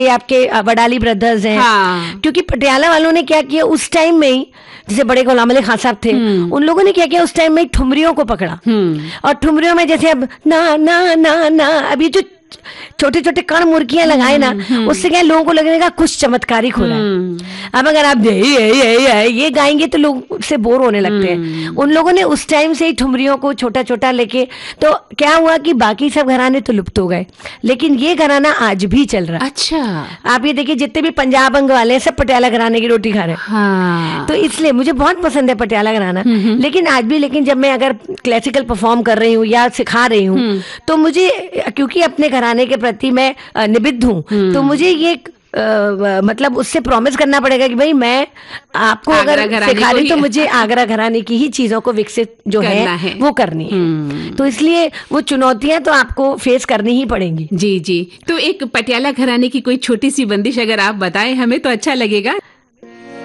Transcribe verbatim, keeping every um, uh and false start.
ये आपके अ, वडाली ब्रदर्स हैं। हाँ। क्योंकि पटियाला वालों ने क्या किया उस टाइम में ही, जैसे बड़े गुलाम अली खान साहब थे, उन लोगों ने क्या किया उस टाइम में ही ठुमरियों को पकड़ा। और ठुमरियों में जैसे अब ना ना ना ना, अब ये जो छोटे छोटे कण मुर्गियां लगाए ना, उससे क्या लोगों को लगेगा कुछ चमत्कारिक हो रहा है। अब अगर आप ये ये ये ये ये गाएंगे तो लोग उससे बोर होने लगते हैं। उन लोगों ने उस टाइम से ही ठुमरियों को छोटा छोटा लेके, तो क्या हुआ कि बाकी सब घराने तो लुप्त हो गए, लेकिन ये घराना आज भी चल रहा है। अच्छा। आप ये देखिए जितने भी पंजाब अंग वाले हैं सब पटियाला घराने की रोटी खा रहे हैं। हाँ। तो इसलिए मुझे बहुत पसंद है पटियाला घराना। लेकिन आज भी, लेकिन जब मैं अगर क्लासिकल परफॉर्म कर रही हूँ या सिखा रही हूँ, तो मुझे, क्योंकि अपने घराने के प्रति मैं अ, निबद्ध हूँ, तो मुझे ये अ, मतलब उससे प्रॉमिस करना पड़ेगा कि भाई मैं आपको अगर सिखा रही तो मुझे आगरा घराने की ही चीजों को विकसित जो है, है वो करनी है। तो इसलिए वो चुनौतियां तो आपको फेस करनी ही पड़ेंगी। जी जी। तो एक पटियाला घराने की कोई छोटी सी बंदिश अगर आप बताएं हमें तो अच्छा लगेगा।